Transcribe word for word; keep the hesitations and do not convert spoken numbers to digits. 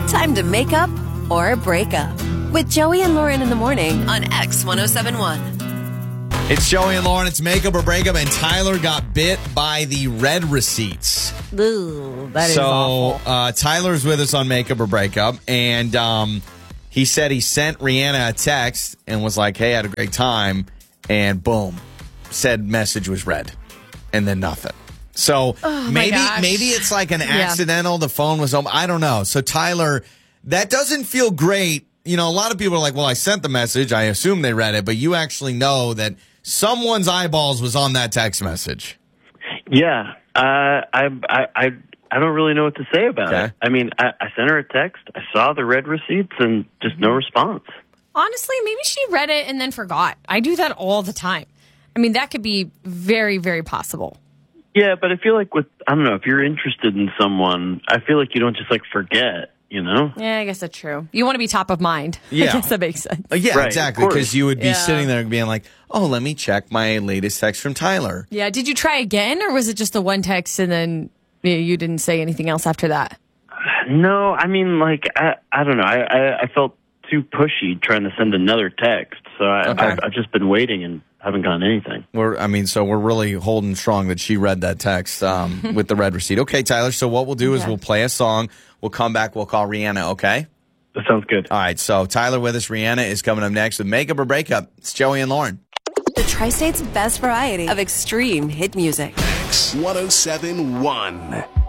Time to make up or break up with Joey and Lauren in the morning on X one oh seven point one. It's Joey and Lauren. It's Makeup or Breakup, and Tyler got bit by the red receipts. Ooh, that is so, awful. uh, Tyler's with us on Makeup or Breakup, and um, he said he sent Rihanna a text and was like, hey, I had a great time, and boom, said message was read, and then nothing. So Oh, maybe gosh. maybe it's like an accidental, the phone was home. I don't know. So, Tyler, that doesn't feel great. You know, a lot of people are like, well, I sent the message. I assume they read it, but you actually know that someone's eyeballs was on that text message. Yeah, uh, I, I, I, I don't really know what to say about Okay. it. I mean, I, I sent her a text. I saw the red receipts and just no response. Honestly, maybe she read it and then forgot. I do that all the time. I mean, that could be very, very possible. Yeah, but I feel like with I don't know if you're interested in someone, I feel like you don't just like forget. You know? Yeah, I guess that's true. You want to be top of mind. Yeah. I guess that makes sense. Uh, yeah, Right, exactly. of course. Because you would be Yeah. sitting there being like, oh, let me check my latest text from Tyler. Yeah. Did you try again, or was it just the one text and then yeah, you didn't say anything else after that? No, I mean, like I, I don't know. I, I, I felt too pushy trying to send another text, so I, Okay. I've, I've just been waiting and haven't gotten anything. We're, I mean, so we're really holding strong that she read that text um, with the red receipt. Okay, Tyler, so what we'll do is Okay. we'll play a song. We'll come back. We'll call Rihanna, okay? That sounds good. All right, so Tyler with us. Rihanna is coming up next with Makeup or Breakup. It's Joey and Lauren. The Tri-State's best variety of extreme hit music. X one oh seven point one.